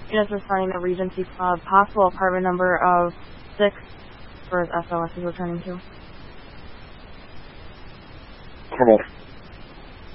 Units responding to Regency, possible apartment number of 6, where SOS is returning to. 10-8.